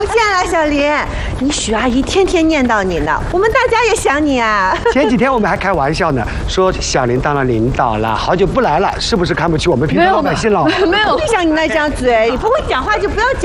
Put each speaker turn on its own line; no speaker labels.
见了，小林，你许阿姨天天念叨你呢，我们大家也想你啊。
前几天我们还开玩笑呢，说小林当了领导了，好久不来了，是不是看不起我们平常老百姓了？
没有，闭上你那张嘴，你不会讲话就不要讲。